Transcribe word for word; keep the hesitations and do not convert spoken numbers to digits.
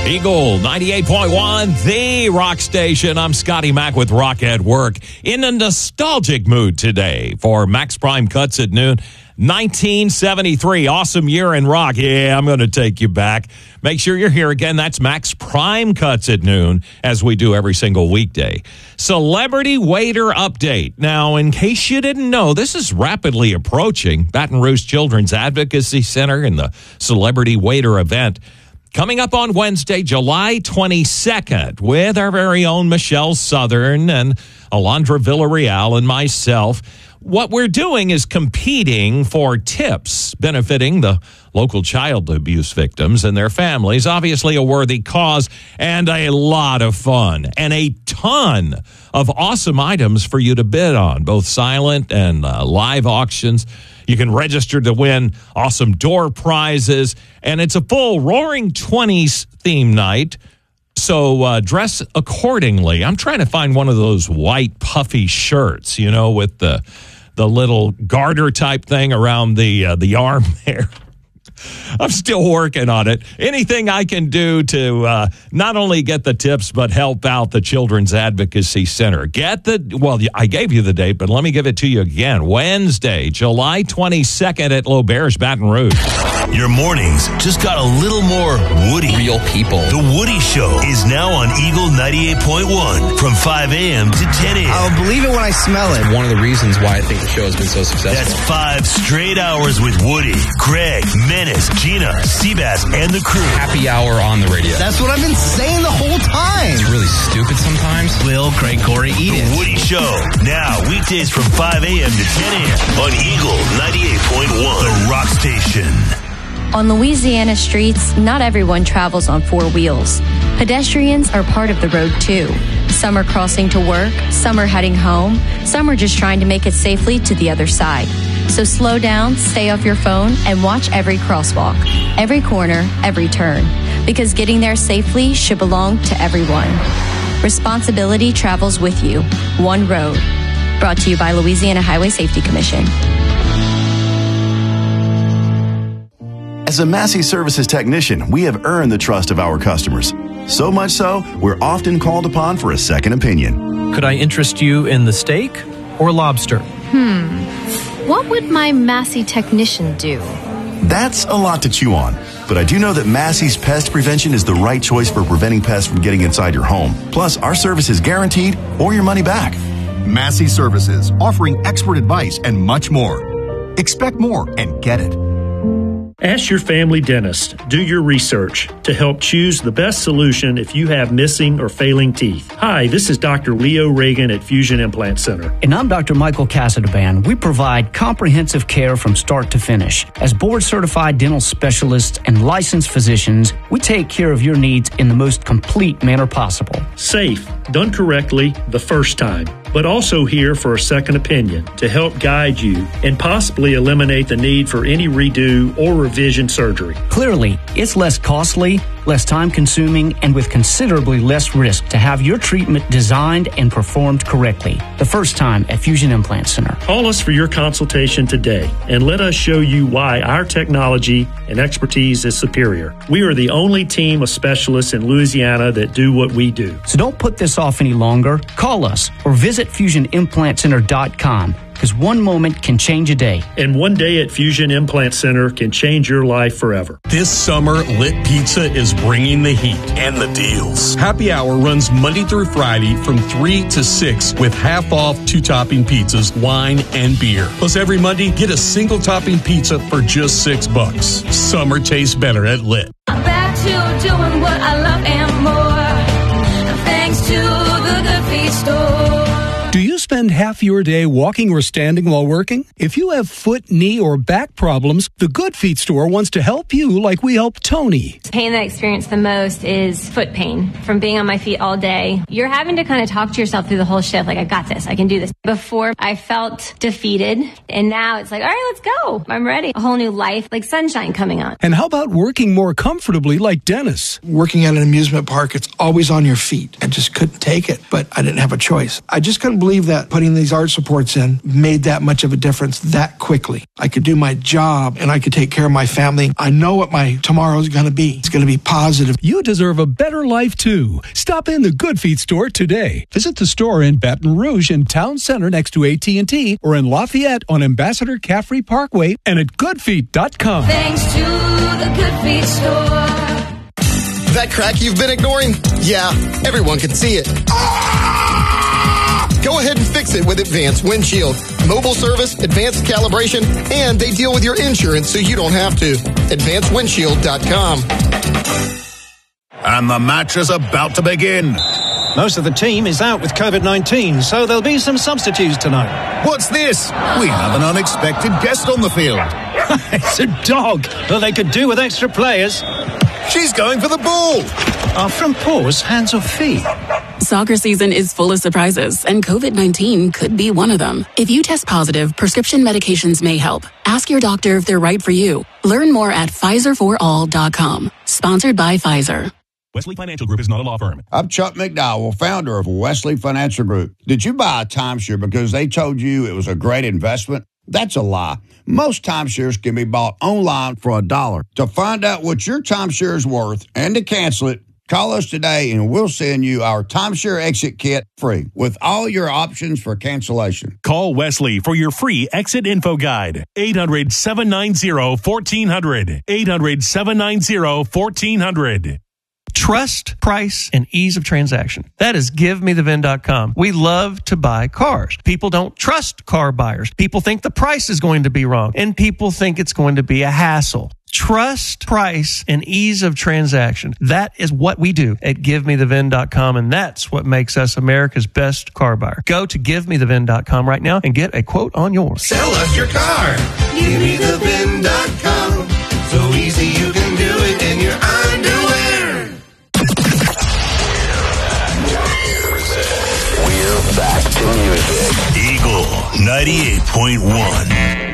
Eagle ninety-eight point one, the rock station. I'm Scotty Mac with Rock at Work. In a nostalgic mood today for Max Prime Cuts at Noon. nineteen seventy-three, awesome year in rock. Yeah, I'm going to take you back. Make sure you're here again. That's Max Prime Cuts at Noon, as we do every single weekday. Celebrity Waiter Update. Now, in case you didn't know, this is rapidly approaching. Baton Rouge Children's Advocacy Center and the Celebrity Waiter event coming up on Wednesday, July twenty-second, with our very own Michelle Southern and Alondra Villarreal and myself. What we're doing is competing for tips benefiting the local child abuse victims and their families. Obviously a worthy cause and a lot of fun and a ton of awesome items for you to bid on, both silent and uh, live auctions. You can register to win awesome door prizes, and it's a full Roaring Twenties theme night. So uh, dress accordingly. I'm trying to find one of those white puffy shirts, you know, with the the little garter type thing around the uh, the arm there. I'm still working on it. Anything I can do to uh, not only get the tips, but help out the Children's Advocacy Center. Get the, well, I gave you the date, but let me give it to you again. Wednesday, July twenty-second at L'Auberge, Baton Rouge. Your mornings just got a little more Woody. Real people. The Woody Show is now on Eagle ninety-eight point one from five a.m. to ten a.m. I'll believe it when I smell it. One of the reasons why I think the show has been so successful. That's five straight hours with Woody, Greg, Menace, Gina, Seabass, and the crew. Happy hour on the radio. That's what I've been saying the whole time. It's really stupid sometimes. Will, Craig, Corey, eat The it. Woody Show, now weekdays from five a.m. to ten a.m. on Eagle ninety-eight point one, the rock station. On Louisiana streets, not everyone travels on four wheels. Pedestrians are part of the road too. Some are crossing to work, some are heading home, some are just trying to make it safely to the other side. So slow down, stay off your phone, and watch every crosswalk, every corner, every turn. Because getting there safely should belong to everyone. Responsibility travels with you. One road. Brought to you by Louisiana Highway Safety Commission. As a Massey Services technician, we have earned the trust of our customers. So much so, we're often called upon for a second opinion. Could I interest you in the steak or lobster? Hmm. What would my Massey technician do? That's a lot to chew on. But I do know that Massey's Pest Prevention is the right choice for preventing pests from getting inside your home. Plus, our service is guaranteed or your money back. Massey Services, offering expert advice and much more. Expect more and get it. Ask your family dentist. Do your research to help choose the best solution if you have missing or failing teeth. Hi, this is Doctor Leo Reagan at Fusion Implant Center. And I'm Doctor Michael Casadaband. We provide comprehensive care from start to finish. As board-certified dental specialists and licensed physicians, we take care of your needs in the most complete manner possible. Safe, done correctly the first time, but also here for a second opinion to help guide you and possibly eliminate the need for any redo or revision surgery. Clearly, it's less costly, less time-consuming, and with considerably less risk to have your treatment designed and performed correctly. The first time at Fusion Implant Center. Call us for your consultation today and let us show you why our technology and expertise is superior. We are the only team of specialists in Louisiana that do what we do. So don't put this off any longer. Call us or visit fusion implant center dot com. Because one moment can change a day. And one day at Fusion Implant Center can change your life forever. This summer, Lit Pizza is bringing the heat and the deals. Happy Hour runs Monday through Friday from three to six with half off two-topping pizzas, wine, and beer. Plus, every Monday, get a single-topping pizza for just six bucks. Summer tastes better at Lit. I'm back to doing what I love and more. Thanks to the Good Feet Store. Do you spend half your day walking or standing while working? If you have foot, knee, or back problems, the Good Feet Store wants to help you like we help Tony. The pain that I experience the most is foot pain from being on my feet all day. You're having to kind of talk to yourself through the whole shift, like, I got this, I can do this. Before, I felt defeated, and now it's like, all right, let's go. I'm ready. A whole new life, like sunshine coming on. And how about working more comfortably like Dennis? Working at an amusement park, it's always on your feet. I just couldn't take it, but I didn't have a choice. I just couldn't believe that putting these arch supports in made that much of a difference that quickly. I could do my job and I could take care of my family. I know what my tomorrow is going to be. It's going to be positive. You deserve a better life, too. Stop in the Good Feet store today. Visit the store in Baton Rouge in Town Center next to A T and T or in Lafayette on Ambassador Caffrey Parkway and at good feet dot com. Thanks to the Good Feet store. That crack you've been ignoring? Yeah, everyone can see it. Ah! Go ahead and fix it with Advanced Windshield. Mobile service, advanced calibration, and they deal with your insurance so you don't have to. advanced windshield dot com. And the match is about to begin. Most of the team is out with COVID nineteen, so there'll be some substitutes tonight. What's this? We have an unexpected guest on the field. It's a dog. Well, they could do with extra players. She's going for the ball. Are from paws, hands or feet? Soccer season is full of surprises, and COVID nineteen could be one of them. If you test positive, prescription medications may help. Ask your doctor if they're right for you. Learn more at Pfizer for all dot com. Sponsored by Pfizer. Wesley Financial Group is not a law firm. I'm Chuck McDowell, founder of Wesley Financial Group. Did you buy a timeshare because they told you it was a great investment? That's a lie. Most timeshares can be bought online for a dollar. To find out what your timeshare is worth and to cancel it, call us today and we'll send you our timeshare exit kit free with all your options for cancellation. Call Wesley for your free exit info guide. eight hundred, seven nine zero, one four zero zero. eight hundred, seven nine zero, one four zero zero. Trust, price, and ease of transaction. That is give me the V I N dot com. We love to buy cars. People don't trust car buyers. People think the price is going to be wrong, and people think it's going to be a hassle. Trust, price, and ease of transaction. That is what we do at give me the V I N dot com, and that's what makes us America's best car buyer. Go to give me the V I N dot com right now and get a quote on yours. Sell us your car. give me the V I N dot com. So easy you can do it in your underwear. We're back to music. Eagle ninety-eight point one.